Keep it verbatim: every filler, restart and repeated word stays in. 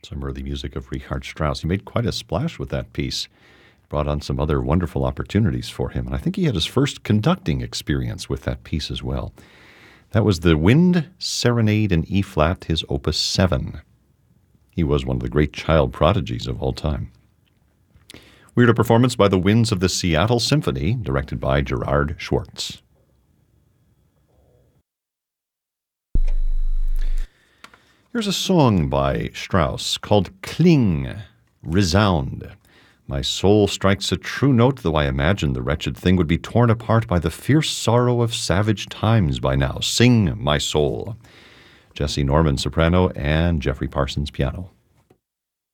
Some early music of Richard Strauss. He made quite a splash with that piece. Brought on some other wonderful opportunities for him. And I think he had his first conducting experience with that piece as well. That was the Wind Serenade in E-flat, his Opus seven. He was one of the great child prodigies of all time. We heard a performance by the Winds of the Seattle Symphony, directed by Gerard Schwartz. Here's a song by Strauss called Kling, Resound. My soul strikes a true note, though I imagined the wretched thing would be torn apart by the fierce sorrow of savage times by now. Sing, my soul. Jesse Norman, soprano, and Jeffrey Parsons, piano.